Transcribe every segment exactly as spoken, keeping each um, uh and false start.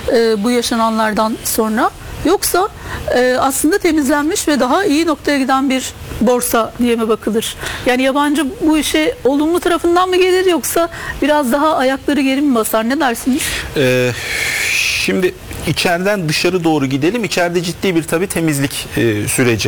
e, bu yaşananlardan sonra? Yoksa e, aslında temizlenmiş ve daha iyi noktaya giden bir borsa diye mi bakılır? Yani yabancı bu işe olumlu tarafından mı gelir, yoksa biraz daha ayakları geri mi basar? Ne dersiniz? Ee, şimdi içeriden dışarı doğru gidelim. İçeride ciddi bir tabii temizlik e, süreci.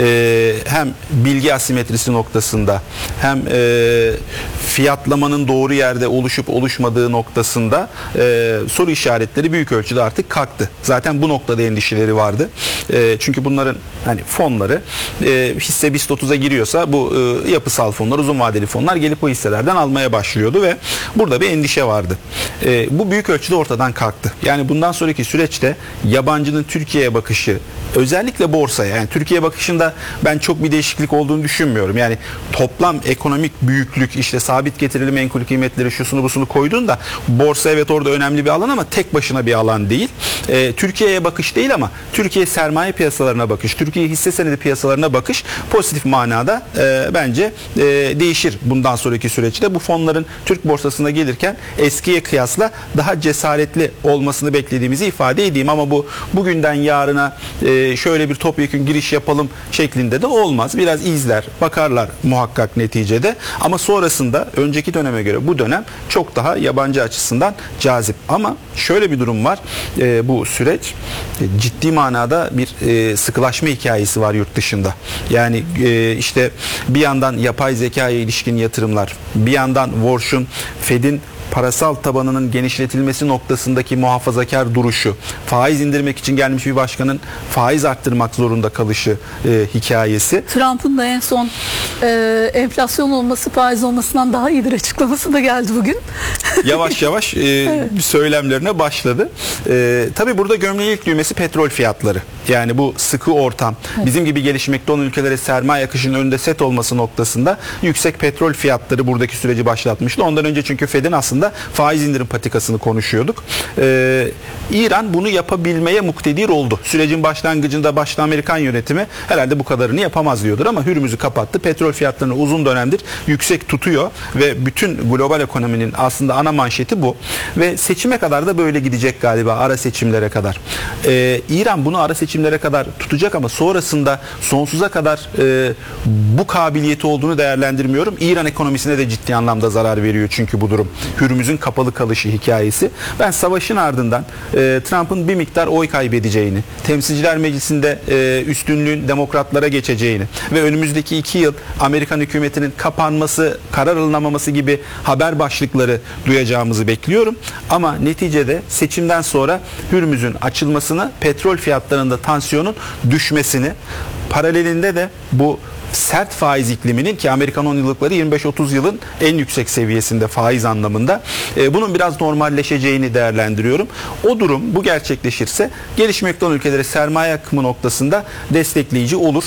E, hem bilgi asimetrisi noktasında, hem e, fiyatlamanın doğru yerde oluşup oluşmadığı noktasında e, soru işaretleri büyük ölçüde artık kalktı. Zaten bu noktada endişeleri vardı. E, çünkü bunların hani fonları e, hisse BIST otuza giriyorsa bu e, yapısal fonlar, uzun vadeli fonlar gelip o hisselerden almaya başlıyordu ve burada bir endişe vardı. E, bu büyük ölçüde ortadan kalktı. Yani bundan sonraki süreçte yabancının Türkiye'ye bakışı, özellikle borsaya, yani Türkiye bakışında ben çok bir değişiklik olduğunu düşünmüyorum. Yani toplam ekonomik büyüklük, işte sabit getirili menkul kıymetleri, şusunu busunu koyduğunda borsa evet orada önemli bir alan ama tek başına bir alan değil. E, Türkiye'ye bakış değil ama Türkiye sermaye piyasalarına bakış, Türkiye hisse senedi piyasalarına bakış pozitif manada e, bence e, değişir bundan sonraki süreçte. Bu fonların Türk borsasına gelirken eskiye kıyasla daha cesaretli olmasını beklediğimizi ifade edeyim ama bu bugünden yarına e, şöyle bir topyekün giriş yapalım şeklinde de olmaz. Biraz izler, bakarlar muhakkak neticede ama sonrasında önceki döneme göre bu dönem çok daha yabancı açısından cazip. Ama şöyle bir durum var. E, bu süreç e, ciddi manada bir e, sıkılaşma hikayesi var yurt dışında. Yani e, işte bir yandan yapay zekaya ilişkin yatırımlar, bir yandan Warsh'un, Fed'in parasal tabanının genişletilmesi noktasındaki muhafazakar duruşu, faiz indirmek için gelmiş bir başkanın faiz arttırmak zorunda kalışı e, hikayesi. Trump'ın da en son e, enflasyon olması faiz olmasından daha iyidir açıklaması da geldi bugün. Yavaş yavaş e, evet. söylemlerine başladı. E, tabii burada gömleğin ilk düğmesi petrol fiyatları. Yani bu sıkı ortam, evet. bizim gibi gelişmekte olan ülkelere sermaye akışının önünde set olması noktasında yüksek petrol fiyatları buradaki süreci başlatmıştı. Ondan önce çünkü Fed'in aslında faiz indirim patikasını konuşuyorduk. Ee, İran bunu yapabilmeye muktedir oldu. Sürecin başlangıcında başta Amerikan yönetimi herhalde bu kadarını yapamaz diyordur ama Hürmüz'ü kapattı. Petrol fiyatlarını uzun dönemdir yüksek tutuyor ve bütün global ekonominin aslında ana manşeti bu. Ve seçime kadar da böyle gidecek galiba, ara seçimlere kadar. Ee, İran bunu ara seçimlere kadar tutacak ama sonrasında sonsuza kadar e, bu kabiliyeti olduğunu değerlendirmiyorum. İran ekonomisine de ciddi anlamda zarar veriyor çünkü bu durum. Hürmüz'ün kapalı kalışı hikayesi. Ben savaşın ardından e, Trump'ın bir miktar oy kaybedeceğini, Temsilciler Meclisi'nde e, üstünlüğün demokratlara geçeceğini ve önümüzdeki iki yıl Amerikan hükümetinin kapanması, karar alınamaması gibi haber başlıkları duyacağımızı bekliyorum. Ama neticede seçimden sonra Hürmüz'ün açılmasını, petrol fiyatlarında tansiyonun düşmesini, paralelinde de bu sert faiz ikliminin, ki Amerikan on yıllıkları yirmi beş otuz yılın en yüksek seviyesinde faiz anlamında, e, bunun biraz normalleşeceğini değerlendiriyorum. O durum bu gerçekleşirse gelişmekte olan ülkelere sermaye akımı noktasında destekleyici olur.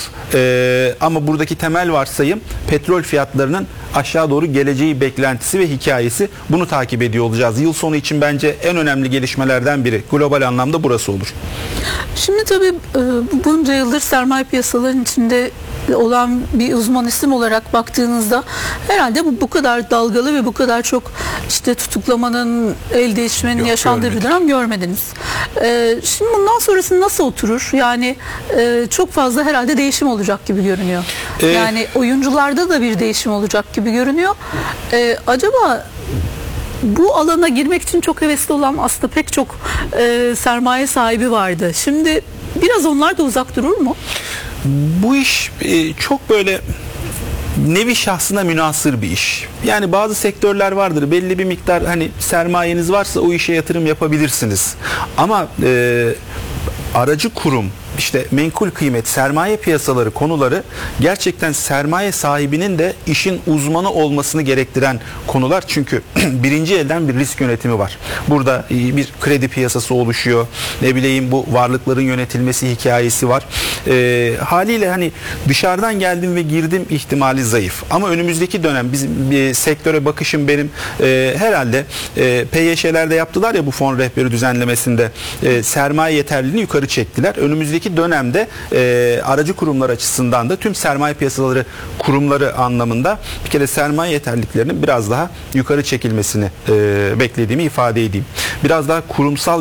E, ama buradaki temel varsayım petrol fiyatlarının aşağı doğru geleceği beklentisi ve hikayesi. Bunu takip ediyor olacağız. Yıl sonu için bence en önemli gelişmelerden biri global anlamda burası olur. Şimdi tabii bunca yıldır sermaye piyasalarının içinde olan bir uzman isim olarak baktığınızda herhalde bu, bu kadar dalgalı ve bu kadar çok işte tutuklamanın, el değişmenin Yok, yaşandığı görmedik. bir dönem görmediniz. Ee, şimdi bundan sonrası nasıl oturur? Yani e, çok fazla herhalde değişim olacak gibi görünüyor. Ee, yani oyuncularda da bir değişim olacak gibi görünüyor. Ee, acaba bu alana girmek için çok hevesli olan aslında pek çok e, sermaye sahibi vardı. Şimdi biraz onlar da uzak durur mu? Bu iş e, çok böyle nevi şahsına münhasır bir iş. Yani bazı sektörler vardır. Belli bir miktar hani sermayeniz varsa o işe yatırım yapabilirsiniz. Ama e, aracı kurum, işte menkul kıymet, sermaye piyasaları konuları gerçekten sermaye sahibinin de işin uzmanı olmasını gerektiren konular. Çünkü birinci elden bir risk yönetimi var. Burada bir kredi piyasası oluşuyor. Ne bileyim, bu varlıkların yönetilmesi hikayesi var. E, haliyle hani dışarıdan geldim ve girdim ihtimali zayıf. Ama önümüzdeki dönem bizim bir sektöre bakışım benim e, herhalde e, P Y Ş'lerde yaptılar ya bu fon rehberi düzenlemesinde e, sermaye yeterliliğini yukarı çektiler. Önümüzdeki dönemde e, aracı kurumlar açısından da tüm sermaye piyasaları kurumları anlamında bir kere sermaye yeterliliklerinin biraz daha yukarı çekilmesini e, beklediğimi ifade edeyim. Biraz daha kurumsal